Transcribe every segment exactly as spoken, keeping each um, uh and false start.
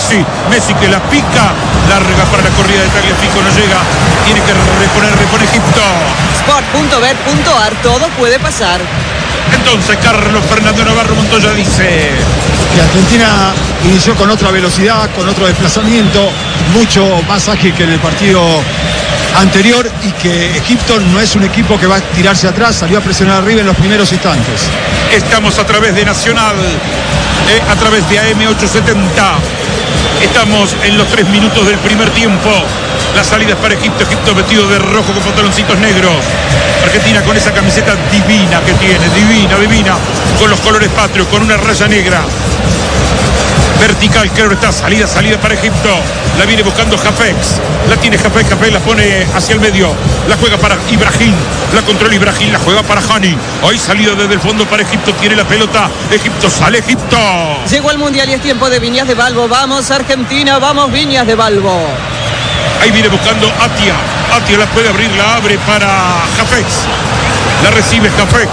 Messi. Messi que la pica. Larga para la corrida de Tagliafico. No llega. Tiene que reponer, repone Egipto. Sport punto bet punto ar. Todo puede pasar. Entonces Carlos Fernando Navarro Montoya dice que Argentina inició con otra velocidad, con otro desplazamiento, mucho más ágil que en el partido anterior, y que Egipto no es un equipo que va a tirarse atrás, salió a presionar arriba en los primeros instantes. Estamos a través de Nacional, eh, a través de A M ochocientos setenta. Estamos en los tres minutos del primer tiempo. La salida es para Egipto, Egipto vestido de rojo con pantaloncitos negros. Argentina con esa camiseta divina que tiene, divina, divina, con los colores patrios, con una raya negra. Vertical, creo que está, salida, salida para Egipto. La viene buscando Jafex. La tiene Jafex, Jafex la pone hacia el medio. La juega para Ibrahim. La controla Ibrahim, la juega para Hani. Hoy salida desde el fondo para Egipto, tiene la pelota. Egipto sale, Egipto. Llegó el Mundial y es tiempo de Viñas de Balbo. Vamos Argentina, vamos Viñas de Balbo. Ahí viene buscando Atia. Atia la puede abrir, la abre para Jafex. La recibe Jafex.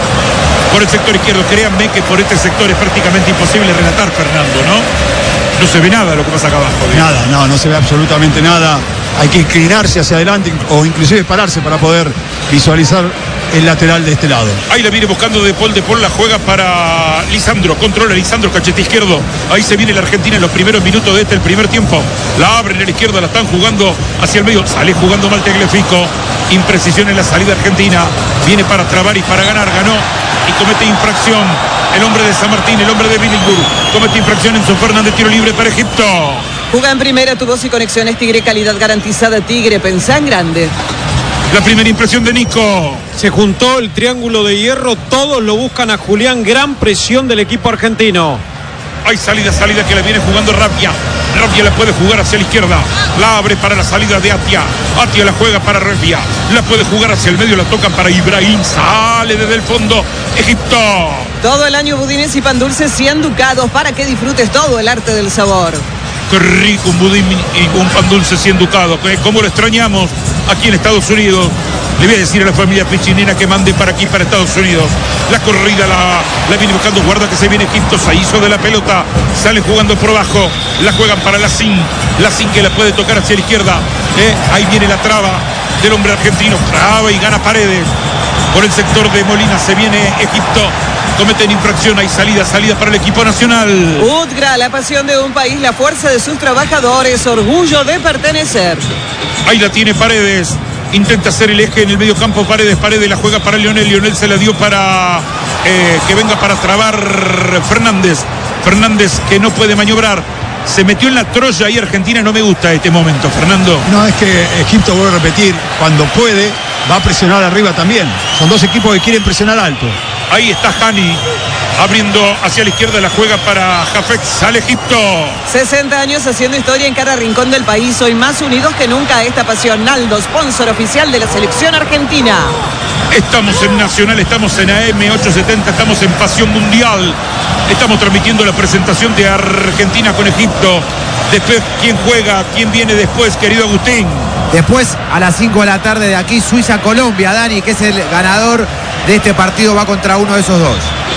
Por el sector izquierdo, créanme que por este sector es prácticamente imposible relatar, Fernando, ¿no? No se ve nada de lo que pasa acá abajo. ¿Bien? Nada, no, no se ve absolutamente nada. Hay que inclinarse hacia adelante o inclusive pararse para poder visualizar el lateral de este lado. Ahí la viene buscando De Paul, De Paul la juega para Lisandro, controla Lisandro, cachete izquierdo. Ahí se viene la Argentina en los primeros minutos de este, el primer tiempo. La abren a la izquierda, la están jugando hacia el medio, sale jugando mal Tagliafico. Imprecisión en la salida argentina. Viene para trabar y para ganar, ganó y comete infracción. El hombre de San Martín, el hombre de Billinghurst, comete infracción en su Fernández, tiro libre para Egipto. Juega en primera, tu voz y conexiones Tigre, calidad garantizada Tigre, pensá en grande. La primera impresión de Nico. Se juntó el triángulo de hierro, todos lo buscan a Julián, gran presión del equipo argentino. Hay salida, salida que la viene jugando Rabia. Rabia la puede jugar hacia la izquierda. La abre para la salida de Atia. Atia la juega para Rabia. La puede jugar hacia el medio, la tocan para Ibrahim. Sale desde el fondo Egipto. Todo el año budines y pan dulces cien ducados para que disfrutes todo el arte del sabor. Qué rico un budín y un pan dulce cien ducados. ¿Cómo lo extrañamos aquí en Estados Unidos? Le voy a decir a la familia Pichinena que mande para aquí, para Estados Unidos. La corrida la, la viene buscando, guarda que se viene Egipto, se hizo de la pelota, sale jugando por abajo, la juegan para la Sin, la Sin que la puede tocar hacia la izquierda. Eh, ahí viene la traba del hombre argentino, traba y gana Paredes. Por el sector de Molina se viene Egipto. Cometen infracción, hay salida, salida para el equipo nacional. UTGRA, la pasión de un país, la fuerza de sus trabajadores, orgullo de pertenecer. Ahí la tiene Paredes, intenta hacer el eje en el medio campo, Paredes, Paredes la juega para Lionel, Lionel se la dio para eh, que venga para trabar Fernández, Fernández que no puede maniobrar. Se metió en la Troya y Argentina no me gusta este momento, Fernando. No, es que Egipto, vuelvo a repetir, cuando puede, va a presionar arriba también. Son dos equipos que quieren presionar alto. Ahí está Hani, abriendo hacia la izquierda, la juega para Jafex, sale Egipto. sesenta años haciendo historia en cada rincón del país, hoy más unidos que nunca esta pasión. Naldo, sponsor oficial de la selección argentina. Estamos en Nacional, estamos en A M ochocientos setenta, estamos en Pasión Mundial. Estamos transmitiendo la presentación de Argentina con Egipto. Después, ¿quién juega? ¿Quién viene después, querido Agustín? Después, a las cinco de la tarde de aquí, Suiza-Colombia, Dani, que es el ganador de este partido, va contra uno de esos dos.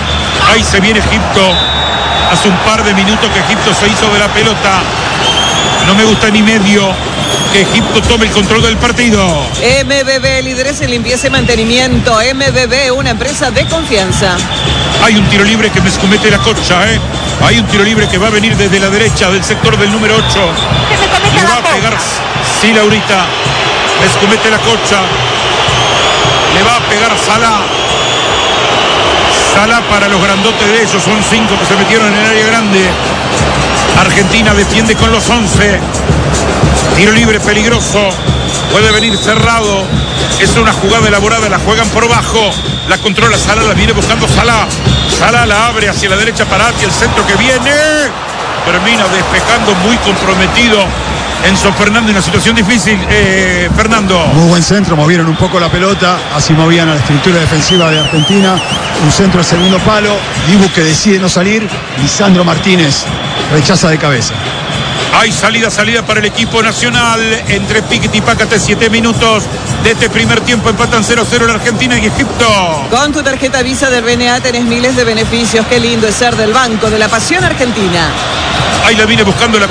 Ahí se viene Egipto. Hace un par de minutos que Egipto se hizo de la pelota. No me gusta ni medio que Egipto tome el control del partido. M B B, líderes en limpieza y mantenimiento. M B B, una empresa de confianza. Hay un tiro libre que me comete la Cocha, ¿eh? Hay un tiro libre que va a venir desde la derecha del sector del número ocho. Le va a pegar, sí, Laurita. Les comete la Cocha. Le va a pegar Salah. Salah para los grandotes de ellos. Son cinco que se metieron en el área grande. Argentina defiende con los once. Tiro libre peligroso. Puede venir cerrado. Es una jugada elaborada. La juegan por bajo. La controla Salah. La viene buscando Salah. Salah la abre hacia la derecha para Ati. El centro que viene. Termina despejando, muy comprometido Enzo Fernández en una situación difícil. eh, Fernando. Muy buen centro, movieron un poco la pelota, así movían a la estructura defensiva de Argentina. Un centro al segundo palo, Dibu que decide no salir, Lisandro Martínez rechaza de cabeza. Hay salida, salida para el equipo nacional entre Piquet y Pácate. Siete minutos de este primer tiempo. Empatan cero cero la Argentina y Egipto. Con tu tarjeta Visa del B N A tenés miles de beneficios. Qué lindo es ser del Banco de la Pasión Argentina. Ahí la viene buscando la